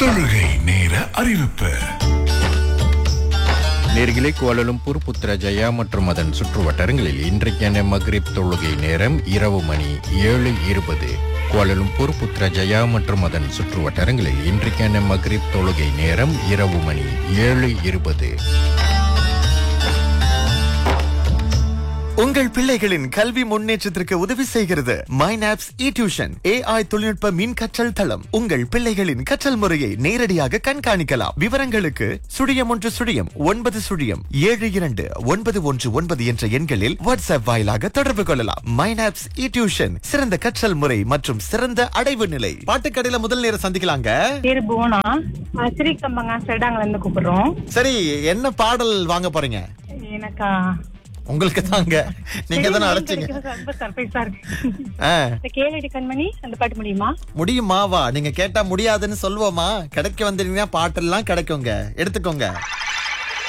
தொழுகை நேர அறிவிப்பு. நேர்களே, கோலாலம்பூர், புத்ரஜயா மற்றும் அதன் சுற்றுவட்டாரங்களில் இன்றைக்கான மக்ரிப் தொழுகை நேரம் இரவு மணி 7:20. கோலாலம்பூர், புத்ரஜயா மற்றும் அதன் சுற்றுவட்டாரங்களில் இன்றைக்கான மக்ரிப் தொழுகை நேரம் இரவு மணி 7:20. உங்கள் பிள்ளைகளின் கல்வி முன்னேற்றத்திற்கு உதவி செய்கிறது மைனாப்ஸ் டியூஷன். AI தொழில்நுட்ப மின் கற்றல் தளம். உங்கள் பிள்ளைகளின் கற்றல் முறையை நேரடியாக கண்காணிக்கலாம். விவரங்களுக்கு *100*9272919 என்ற எண்களில் வாட்ஸ்அப் வாயிலாக தொடர்பு கொள்ளலாம். மைனாப்ஸ் டியூஷன், சிறந்த கற்றல் முறை மற்றும் சிறந்த அடைவு நிலை. பாட்டுக்கடையில முதல் நேரம் சந்திக்கலாங்க. பேரு புவனா, ஸ்ரீகம்பங்க செடாங்கல இருந்து கூப்பிடுறோம். சரி, என்ன பாடல் வாங்க போறீங்க? எனக்கா உங்களுக்கு தாங்க, நீங்க தானே அழைச்சீங்க. ரொம்ப சர்ப்ரைஸா இருக்கு. கேளடி கண்மணி அந்த பாட்டு முடியுமா? முடியுமாவா? நீங்க கேட்டா முடியாதுன்னு சொல்லுவோமா? கிடைக்க வந்தீங்கன்னா பாட்டெல்லாம் கிடைக்குங்க, எடுத்துக்கோங்க.